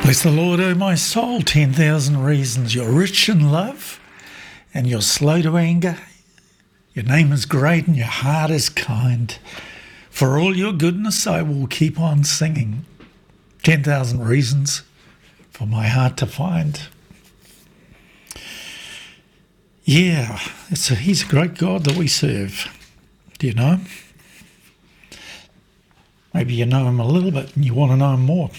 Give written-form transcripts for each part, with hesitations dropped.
Bless the Lord, O my soul, 10,000 reasons. You're rich in love and you're slow to anger. Your name is great and your heart is kind. For all your goodness I will keep on singing. 10,000 reasons for my heart to find. Yeah, he's a great God that we serve. Do you know him? Maybe you know him a little bit and you want to know him more.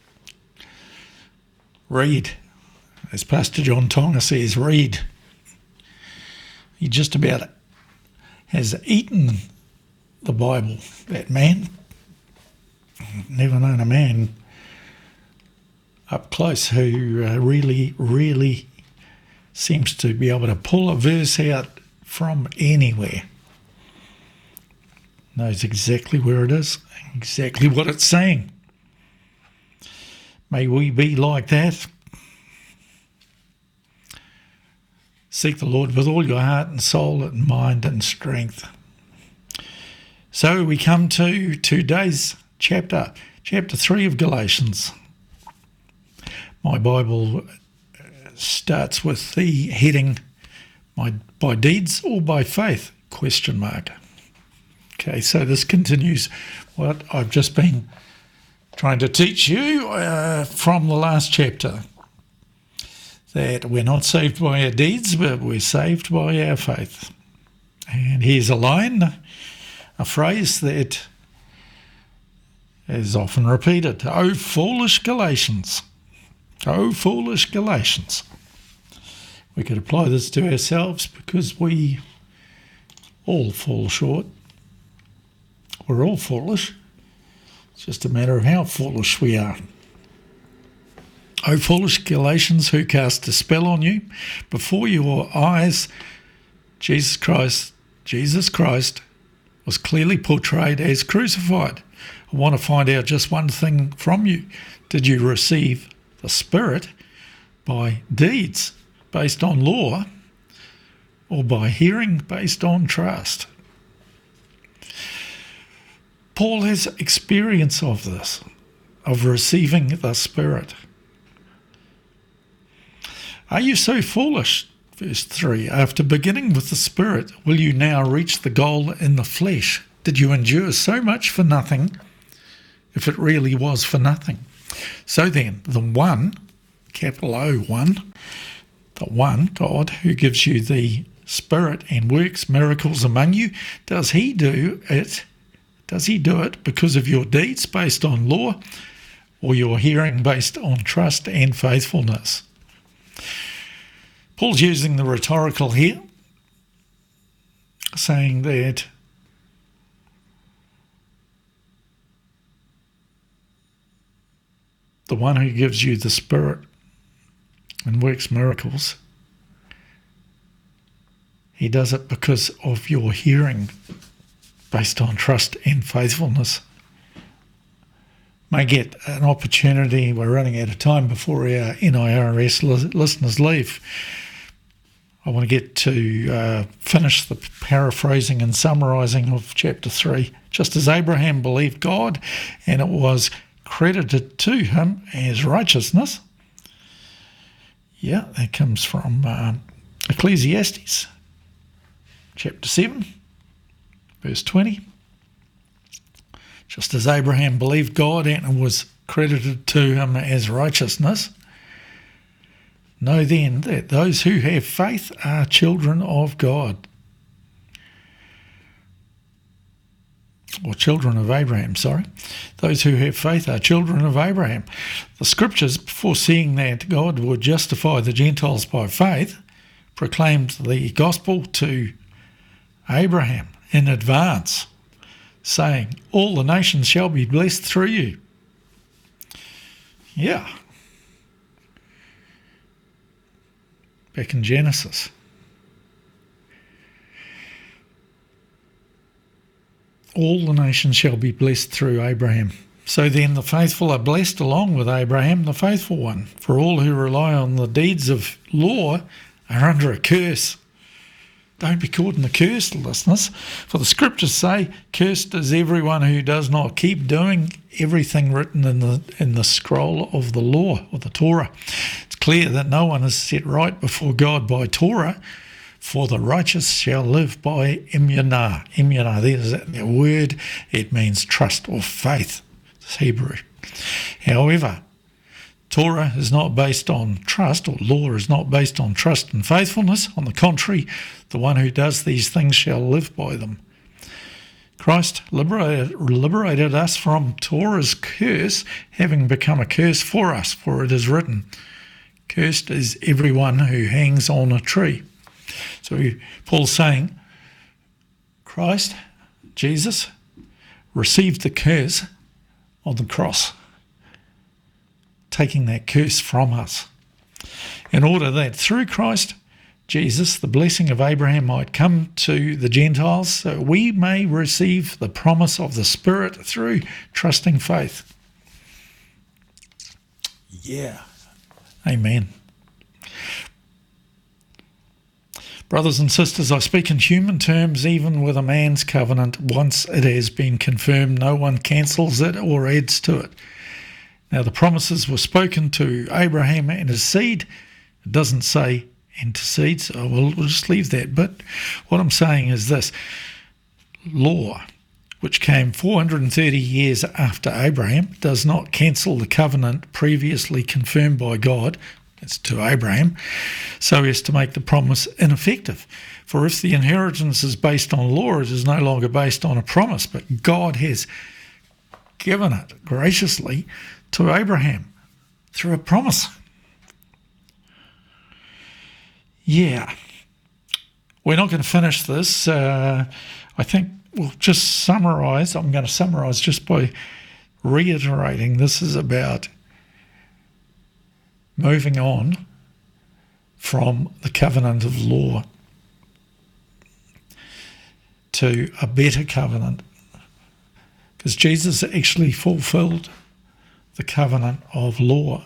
Read. As Pastor John Tonga says, read. He just about has eaten the Bible, that man. I've never known a man up close who really seems to be able to pull a verse out from anywhere. Knows exactly where it is, exactly what it's saying. May we be like that. Seek the Lord with all your heart and soul and mind and strength. So we come to today's chapter 3 of Galatians. My Bible starts with the heading, by deeds or by faith, ? Okay, so this continues what I've just been trying to teach you from the last chapter, that we're not saved by our deeds, but we're saved by our faith. And here's a line, a phrase that is often repeated. Oh, foolish Galatians. Oh, foolish Galatians. We could apply this to ourselves because we all fall short. We're all foolish. It's just a matter of how foolish we are. O foolish Galatians, who cast a spell on you? Before your eyes, Jesus Christ was clearly portrayed as crucified. I want to find out just one thing from you. Did you receive the Spirit by deeds based on law or by hearing based on trust? Paul has experience of this, of receiving the Spirit. Are you so foolish? Verse 3, after beginning with the Spirit, will you now reach the goal in the flesh? Did you endure so much for nothing, if it really was for nothing? So then, the one, capital O1, the one, God, who gives you the Spirit and works miracles among you, does he do it because of your deeds based on law, or your hearing based on trust and faithfulness? Paul's using the rhetorical here, saying that the one who gives you the Spirit and works miracles, he does it because of your hearing based on trust and faithfulness. May get an opportunity, we're running out of time before our NIRS listeners leave. I want to get to finish the paraphrasing and summarising of chapter 3. Just as Abraham believed God and it was credited to him as righteousness. Yeah, that comes from Ecclesiastes chapter 7. Verse 20, just as Abraham believed God and it was credited to him as righteousness, know then that those who have faith are children of God. Or children of Abraham, sorry. Those who have faith are children of Abraham. The scriptures, foreseeing that God would justify the Gentiles by faith, proclaimed the gospel to Abraham in advance, saying, all the nations shall be blessed through you. Yeah. Back in Genesis. All the nations shall be blessed through Abraham. So then the faithful are blessed along with Abraham, the faithful one. For all who rely on the deeds of law are under a curse. Don't be caught in the curse, listeners. For the scriptures say, cursed is everyone who does not keep doing everything written in the scroll of the law, or the Torah. It's clear that no one is set right before God by Torah, for the righteous shall live by emunah. Emunah, there's that word. It means trust or faith. It's Hebrew. However, Torah is not based on trust, or law is not based on trust and faithfulness. On the contrary, the one who does these things shall live by them. Christ liberated us from Torah's curse, having become a curse for us, for it is written, cursed is everyone who hangs on a tree. So Paul's saying, Christ, Jesus, received the curse on the cross, taking that curse from us, in order that through Christ Jesus, the blessing of Abraham might come to the Gentiles, so we may receive the promise of the Spirit through trusting faith. Yeah. Amen. Brothers and sisters, I speak in human terms. Even with a man's covenant, once it has been confirmed, no one cancels it or adds to it. Now, the promises were spoken to Abraham and his seed. It doesn't say and to seed, so we'll just leave that. But what I'm saying is this. Law, which came 430 years after Abraham, does not cancel the covenant previously confirmed by God, that's to Abraham, so as to make the promise ineffective. For if the inheritance is based on law, it is no longer based on a promise, but God has given it graciously to Abraham through a promise. Yeah. We're not going to finish this. I think we'll just summarise. I'm going to summarise just by reiterating this is about moving on from the covenant of law to a better covenant, because Jesus actually fulfilled the covenant of law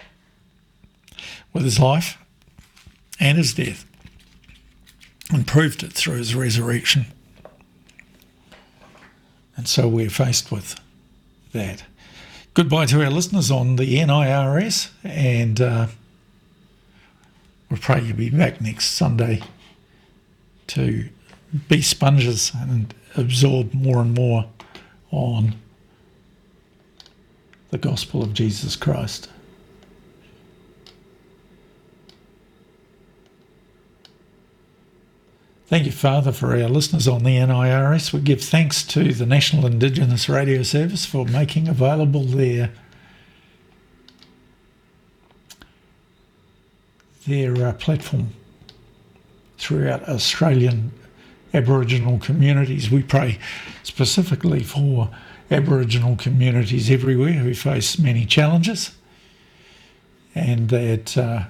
with his life and his death, and proved it through his resurrection. And so we're faced with that. Goodbye to our listeners on the NIRS, and we pray you'll be back next Sunday to be sponges and absorb more and more on the gospel of Jesus Christ. Thank you, Father, for our listeners on the NIRS. We give thanks to the National Indigenous Radio Service for making available their platform throughout Australian Aboriginal communities. We pray specifically for Aboriginal communities everywhere who face many challenges, and that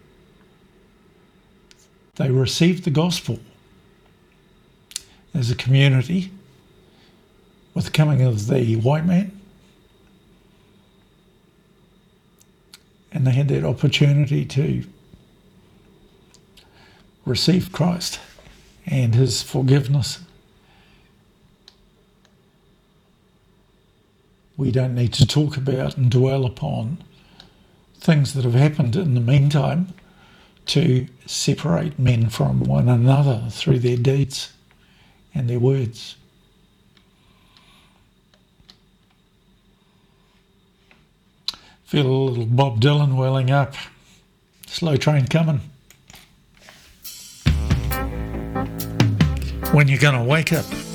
they receive the gospel as a community with the coming of the white man, and they had that opportunity to receive Christ and his forgiveness. We don't need to talk about and dwell upon things that have happened in the meantime to separate men from one another through their deeds and their words. Feel a little Bob Dylan welling up. Slow train coming. When you're going to wake up